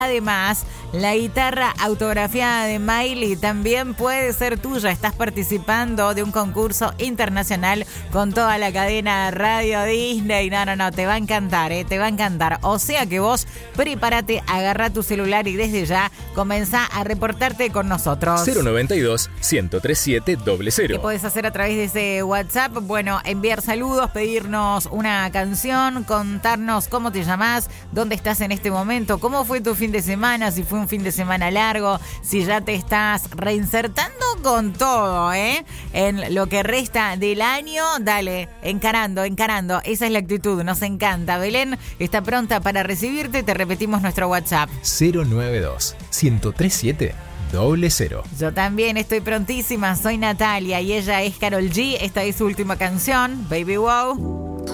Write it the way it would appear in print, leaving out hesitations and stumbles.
Además, la guitarra autografiada de Miley también puede ser tuya. Estás participando de un concurso internacional con toda la cadena Radio Disney. No, te va a encantar, te va a encantar. O sea que vos prepárate, agarra tu celular y desde ya comenzá a reportarte con nosotros. 092-1037-00. ¿Qué podés hacer a través de ese WhatsApp? Bueno, enviar saludos, pedirnos una canción, contarnos cómo te llamás, dónde estás en este momento, cómo fue tu fin de semana, si fue un fin de semana largo, si ya te estás reinsertando con todo, en lo que resta del año. Dale, encarando. Esa es la actitud, nos encanta. Belén está pronta para recibirte. Te repetimos nuestro WhatsApp. 092-1037-00. Yo también estoy prontísima. Soy Natalia y ella es Karol G. Esta es su última canción, Baby Wow.